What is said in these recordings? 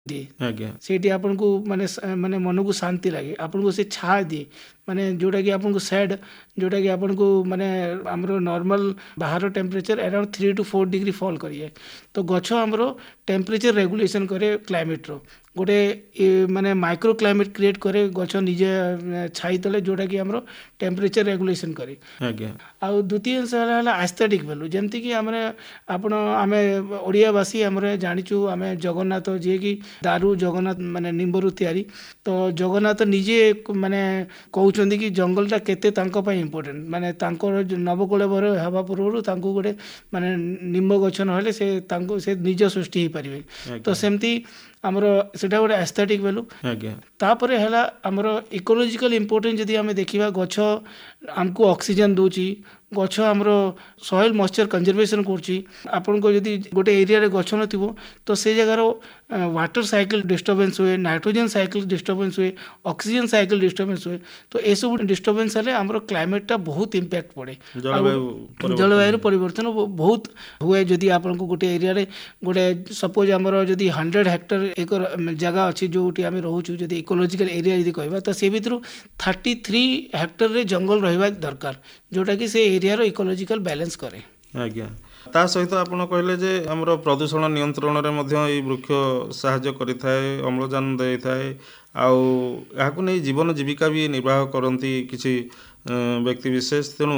दिए ଆଜ୍ଞା ସେଇଠି ଆପଣଙ୍କୁ ମାନେ ମାନେ ମନକୁ ଶାନ୍ତି ଲାଗେ ଆପଣଙ୍କୁ ସେ ଛାଆ ଦିଏ ମାନେ ଯୋଉଟାକି ଆପଣଙ୍କୁ ସେଡ୍ ଯୋଉଟାକି ଆପଣଙ୍କୁ ମାନେ ଆମର ନର୍ମାଲ ବାହାର ଟେମ୍ପରେଚର ଆରାଉଣ୍ଡ 3 to 4 ଡିଗ୍ରୀ ଫଲ୍ କରିଯାଏ ତ ଗଛ ଆମର ଟେମ୍ପରେଚର ରେଗୁଲେସନ କରେ କ୍ଲାଇମେଟର ଗୋଟେ ମାନେ ମାଇକ୍ରୋ କ୍ଲାଇମେଟ କ୍ରିଏଟ୍ करे ଗଛ ନିଜେ ଛାଇ ତଳେ ଯୋଉଟାକି ଆମର ଟେମ୍ପରେଚର ରେଗୁଲେସନ करे ଆଜ୍ଞା ଆଉ ଦ୍ୱିତୀୟ ଜିନିଷ ହେଲା ଆସ୍ଥେଟିକ୍ ଭ୍ୟାଲୁ ଯେମିତିକି ଆମେ ଓଡ଼ିଆବାସୀ ଆମର ଜାଣିଛୁ ଆମେ ଜଗନ୍ନାଥ ଯିଏକି ଦାରୁ ଜଗନ୍ନାଥ ମାନେ ନିମ୍ବରୁ ତିଆରି ତ ଜଗନ୍ନାଥ ନିଜେ ମାନେ କହୁଛନ୍ତି କି ଜଙ୍ଗଲଟା କେତେ ତାଙ୍କ ପାଇଁ ଇମ୍ପୋର୍ଟାଣ୍ଟ ମାନେ ତାଙ୍କର ନବକଳେବର ହେବା ପୂର୍ବରୁ ତାଙ୍କୁ ଗୋଟେ ମାନେ ନିମ୍ବ ଗଛ ନହେଲେ ତାଙ୍କୁ ସେ ନିଜ ସୃଷ୍ଟି ହେଇପାରିବେ ତ ଆଜ୍ଞା ସେମିତି ଆମର ସେଇଟା ଗୋଟେ ଆସ୍ଥେଟିକ୍ ଭ୍ୟାଲୁ ଆଜ୍ଞା ତାପରେ ହେଲା ଆମର ଇକୋଲୋଜିକାଲ ଇମ୍ପୋର୍ଟାନ୍ସ ଯଦି ଆମେ ଦେଖିବା ଗଛ ଆମକୁ ଅକ୍ସିଜେନ୍ ଦେଉଛି ଗଛ ଆମର ସଏଲ ମଏଶ୍ଚର କନଜରଭେସନ୍ କରୁଛି ଆପଣଙ୍କ ଯଦି ଗୋଟେ ଏରିଆରେ ଗଛ ନଥିବ ତ ସେ ଜାଗାର ୱାଟର ସାଇକେଲ ଡିଷ୍ଟର୍ବାନ୍ସ ହୁଏ ନାଇଟ୍ରୋଜେନ ସାଇକେଲ ଡିଷ୍ଟର୍ବାନ୍ସ ହୁଏ ଅକ୍ସିଜେନ ସାଇକେଲ ଡିଷ୍ଟର୍ବାନ୍ସ ହୁଏ ତ ଏସବୁ ଡିଷ୍ଟର୍ବାନ୍ସ ହେଲେ ଆମର କ୍ଲାଇମେଟଟା ବହୁତ ଇମ୍ପାକ୍ଟ ପଡ଼େ ଆଉ ଜଳବାୟୁ ପରିବର୍ତ୍ତନ ଜଳବାୟୁର ହୁଏ। ପରିବର୍ତ୍ତନ ବହୁତ ହୁଏ ଯଦି ଆପଣଙ୍କୁ ଗୋଟେ ଏରିଆରେ ଗୋଟେ ସପୋଜ ଆମର ଯଦି 100 ହେକ୍ଟର ଏକର ଜାଗା ଅଛି ଯୋଉଠି ଆମେ ରହୁଛୁ ଯଦି ଇକୋଲୋଜିକାଲ ଏରିଆ ଯଦି କହିବା ତ ସେ ଭିତରୁ 33 ହେକ୍ଟରରେ ଜଙ୍ଗଲ ରହିବା ଦରକାର ଯୋଉଟାକି ସେ ଏରିଆର ଇକୋଲୋଜିକାଲ ବ୍ୟାଲେନ୍ସ କରେ ଆଜ୍ଞା ତା ସହିତ ଆପଣ କହିଲେ ଯେ ଆମର ପ୍ରଦୂଷଣ ନିୟନ୍ତ୍ରଣରେ ମଧ୍ୟ ଏଇ ବୃକ୍ଷ ସାହାଯ୍ୟ କରିଥାଏ ଅମ୍ଳଜାନ ଦେଇଥାଏ ଆଉ ଏହାକୁ ନେଇ ଜୀବନ ଜୀବିକା ବି ନିର୍ବାହ କରନ୍ତି କିଛି ବ୍ୟକ୍ତି ବିଶେଷ ତେଣୁ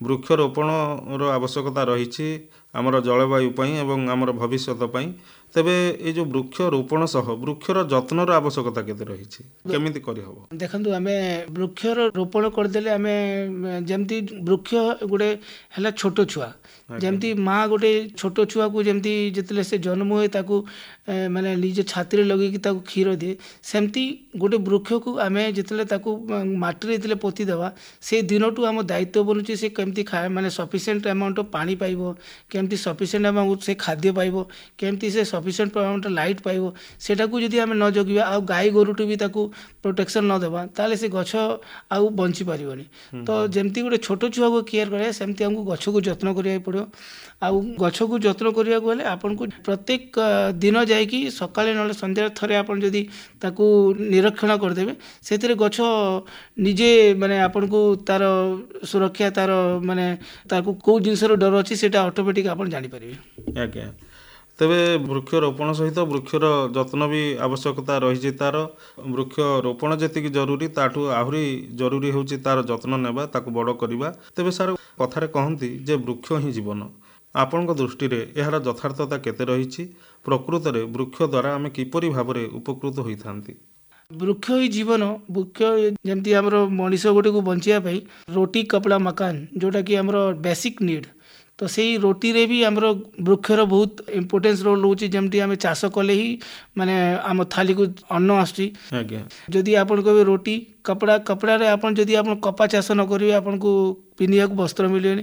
ବୃକ୍ଷରୋପଣର ଆବଶ୍ୟକତା ରହିଛି ଆମର ଜଳବାୟୁ ପାଇଁ ଏବଂ ଆମର ଭବିଷ୍ୟତ ପାଇଁ ତେବେ ଏଇ ଯେଉଁ ବୃକ୍ଷରୋପଣ ସହ ବୃକ୍ଷର ଯତ୍ନର ଆବଶ୍ୟକତା କେତେ ରହିଛି କେମିତି କରିହେବ ଦେଖନ୍ତୁ ଆମେ ବୃକ୍ଷର ରୋପଣ କରିଦେଲେ ଆମେ ଯେମିତି ବୃକ୍ଷ ଗୋଟେ ହେଲା ଛୋଟ ଛୁଆ ଆଜ୍ଞା ଯେମିତି ମା ଗୋଟେ ଛୋଟ ଛୁଆକୁ ଯେମିତି ଯେତେବେଳେ ସେ ଜନ୍ମ ହୁଏ ତାକୁ ମାନେ ନିଜ ଛାତିରେ ଲଗେଇକି ତାକୁ କ୍ଷୀର ଦିଏ ସେମିତି ଗୋଟେ ବୃକ୍ଷକୁ ଆମେ ଯେତେବେଳେ ତାକୁ ମାଟିରେ ଯେତେବେଳେ ପୋତି ଦେବା ସେ ଦିନଠୁ ଆମ ଦାୟିତ୍ୱ ବନୁଛି ସେ କେମିତି ମାନେ ସଫିସିଏଣ୍ଟ ଆମାଉଣ୍ଟ ଅଫ୍ ପାଣି ପାଇବ କେମିତି ସଫିସିଏଣ୍ଟ ଆମାଉଣ୍ଟ ସେ ଖାଦ୍ୟ ପାଇବ କେମିତି ସେ ସଫିସିଏଣ୍ଟ ଆମାଉଣ୍ଟ ଲାଇଟ୍ ପାଇବ ସେଟାକୁ ଯଦି ଆମେ ନ ଜଗିବା ଆଉ ଗାଈ ଗୋରୁଠୁ ବି ତାକୁ ପ୍ରୋଟେକ୍ସନ୍ ନ ଦେବା ତାହେଲେ ସେ ଗଛ ଆଉ ବଞ୍ଚିପାରିବନି ତ ଯେମିତି ଗୋଟେ ଛୋଟ ଛୁଆକୁ କେୟାର କରିବା ସେମିତି ଆମକୁ ଗଛକୁ ଯତ୍ନ କରିବାକୁ ପଡ଼ିବ ଆଉ ଗଛକୁ ଯତ୍ନ କରିବାକୁ ହେଲେ ଆପଣଙ୍କୁ ପ୍ରତ୍ୟେକ ଦିନ ଯାଇକି ସକାଳେ ନହେଲେ ସନ୍ଧ୍ୟାରେ ଥରେ ଆପଣ ଯଦି ତାକୁ ନିରୀକ୍ଷଣ କରିଦେବେ ସେଥିରେ ଗଛ ନିଜେ ମାନେ ଆପଣଙ୍କୁ ତାର ସୁରକ୍ଷା ତାର ମାନେ ତାକୁ କେଉଁ ଜିନିଷର ଡର ଅଛି ସେଇଟା ଅଟୋମେଟିକ୍ ଆପଣ ଜାଣିପାରିବେ ଆଜ୍ଞା ତେବେ ବୃକ୍ଷରୋପଣ ସହିତ ବୃକ୍ଷର ଯତ୍ନ ବି ଆବଶ୍ୟକତା ରହିଛି ତାର ବୃକ୍ଷରୋପଣ ଯେତିକି ଜରୁରୀ ତାଠୁ ଆହୁରି ଜରୁରୀ ହେଉଛି ତାର ଯତ୍ନ ନେବା ତାକୁ ବଡ଼ କରିବା ତେବେ ସାର୍ କଥାରେ କହନ୍ତି ଯେ ବୃକ୍ଷ ହିଁ ଜୀବନ ଆପଣଙ୍କ ଦୃଷ୍ଟିରେ ଏହାର ଯଥାର୍ଥତା କେତେ ରହିଛି ପ୍ରକୃତରେ ବୃକ୍ଷ ଦ୍ୱାରା ଆମେ କିପରି ଭାବରେ ଉପକୃତ ହୋଇଥାନ୍ତି ବୃକ୍ଷ ହିଁ ଜୀବନ ବୃକ୍ଷ ଯେମିତି ଆମର ମଣିଷ ଗୋଟେକୁ ବଞ୍ଚିବା ପାଇଁ ରୋଟି କପଡ଼ା ମକାନ ଯୋଉଟାକି ଆମର ବେସିକ୍ ନିଡ୍ ତ ସେଇ ରୋଟିରେ ବି ଆମର ବୃକ୍ଷର ବହୁତ ଇମ୍ପୋର୍ଟାନ୍ସ ରୋଲ୍ ରହୁଛି ଯେମିତି ଆମେ ଚାଷ କଲେ ହିଁ ମାନେ ଆମ ଥାଲିକୁ ଅନ୍ନ ଆସୁଛି ଆଜ୍ଞା ଯଦି ଆପଣ କହିବେ ରୋଟି କପଡ଼ାରେ ଆପଣ ଯଦି ଆପଣ କପା ଚାଷ ନ କରିବେ ଆପଣଙ୍କୁ ପିନ୍ଧିବାକୁ ବସ୍ତ୍ର ମିଳିବନି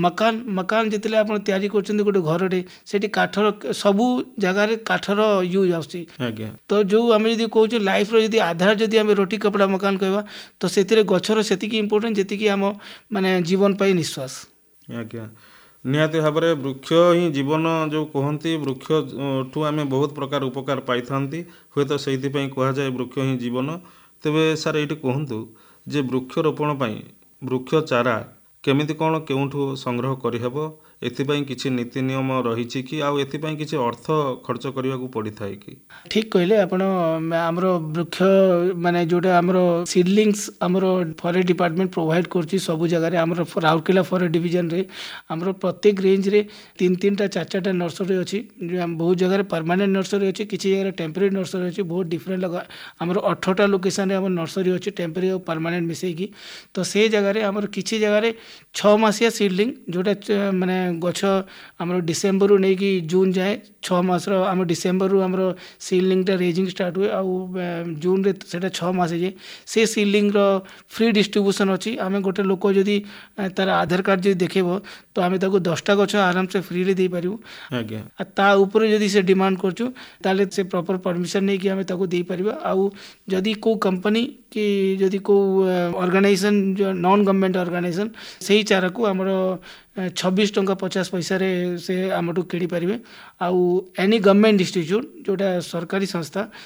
ମକାନ ଯେତେବେଳେ ଆପଣ ତିଆରି କରୁଛନ୍ତି ଗୋଟେ ଘରଟେ ସେଠି କାଠର ସବୁ ଜାଗାରେ କାଠର ୟୁଜ୍ ଆସୁଛି ଆଜ୍ଞା ତ ଯେଉଁ ଆମେ ଯଦି କହୁଛୁ ଲାଇଫ୍ର ଯଦି ଆଧାର ଯଦି ଆମେ ରୋଟି କପଡ଼ା ମକାନ କହିବା ତ ସେଥିରେ ଗଛର ସେତିକି ଇମ୍ପୋର୍ଟାଣ୍ଟ ଯେତିକି ଆମ ମାନେ ଜୀବନ ପାଇଁ ନିଶ୍ୱାସ ଆଜ୍ଞା ନିହାତି ଭାବରେ ବୃକ୍ଷ ହିଁ ଜୀବନ ଯେଉଁ କୁହନ୍ତି ବୃକ୍ଷଠୁ ଆମେ ବହୁତ ପ୍ରକାର ଉପକାର ପାଇଥାନ୍ତି ହୁଏତ ସେଇଥିପାଇଁ କୁହାଯାଏ ବୃକ୍ଷ ହିଁ ଜୀବନ ତେବେ ସାର୍ ଏଇଠି କୁହନ୍ତୁ ଯେ ବୃକ୍ଷରୋପଣ ପାଇଁ ବୃକ୍ଷ ଚାରା କେମିତି କ'ଣ କେଉଁଠୁ ସଂଗ୍ରହ କରିହେବ ଏଥିପାଇଁ କିଛି ନୀତି ନିୟମ ରହିଛି କି ଆଉ ଏଥିପାଇଁ କିଛି ଅର୍ଥ ଖର୍ଚ୍ଚ କରିବାକୁ ପଡ଼ିଥାଏ କି ଠିକ୍ କହିଲେ ଆପଣ ଆମର ବୃକ୍ଷ ମାନେ ଯୋଉଟା ଆମର ସିଡଲିଙ୍ଗସ୍ ଆମର ଫରେଷ୍ଟ ଡିପାର୍ଟମେଣ୍ଟ ପ୍ରୋଭାଇଡ୍ କରୁଛି ସବୁ ଜାଗାରେ ଆମର ରାଉରକେଲା ଫରେଷ୍ଟ ଡିଭିଜନରେ ଆମର ପ୍ରତ୍ୟେକ ରେଞ୍ଜରେ 3-3ଟା 4-4ଟା ନର୍ସରୀ ଅଛି ବହୁତ ଜାଗାରେ ପରମାନେଣ୍ଟ ନର୍ସରୀ ଅଛି କିଛି ଜାଗାରେ ଟେମ୍ପୋରାରୀ ନର୍ସରୀ ଅଛି ବହୁତ ଡିଫରେଣ୍ଟ ଆମର 18ଟା ଲୋକେସନରେ ଆମର ନର୍ସରୀ ଅଛି ଟେମ୍ପୋରାରୀ ଆଉ ପରମାନେଣ୍ଟ ମିଶେଇକି ତ ସେ ଜାଗାରେ ଆମର କିଛି ଜାଗାରେ 6 ମାସିଆ ସିଡଲିଙ୍ଗ ଯୋଉଟା ମାନେ ଗଛ ଆମର ଡିସେମ୍ବରରୁ ନେଇକି ଜୁନ୍ ଯାଏ 6 ମାସର ଆମ ଡିସେମ୍ବରରୁ ଆମର ସିଡଲିଙ୍ଗଟା ରେଜିଂ ଷ୍ଟାର୍ଟ ହୁଏ ଆଉ ଜୁନରେ ସେଇଟା 6 ମାସ ହେଇଯାଏ ସେ ସିଡଲିଙ୍ଗର ଫ୍ରି ଡିଷ୍ଟ୍ରିବ୍ୟୁସନ୍ ଅଛି ଆମେ ଗୋଟେ ଲୋକ ଯଦି ତାର ଆଧାର କାର୍ଡ଼ ଯଦି ଦେଖେଇବ ତ ଆମେ ତାକୁ 10ଟା ଗଛ ଆରାମସେ ଫ୍ରିରେ ଦେଇପାରିବୁ ଆଜ୍ଞା ଆଉ ତା ଉପରେ ଯଦି ସେ ଡିମାଣ୍ଡ କରୁଛୁ ତାହେଲେ ସେ ପ୍ରପର ପରମିସନ୍ ନେଇକି ଆମେ ତାକୁ ଦେଇପାରିବା ଆଉ ଯଦି କେଉଁ କମ୍ପାନୀ କି ଯଦି କେଉଁ ଅର୍ଗାନାଇଜେସନ୍ ନନ୍ ଗଭର୍ଣ୍ଣମେଣ୍ଟ ଅର୍ଗାନାଇଜେସନ୍ ସେଇ ଚାରାକୁ ଆମର 26 ଟଙ୍କା 50 ପଇସାରେ ସେ ଆମଠୁ କିଣିପାରିବେ ଆଉ ଏନି ଗଭର୍ଣ୍ଣମେଣ୍ଟ ଇନଷ୍ଟିଚ୍ୟୁଟ୍ ଯେଉଁଟା ସରକାରୀ ସଂସ୍ଥା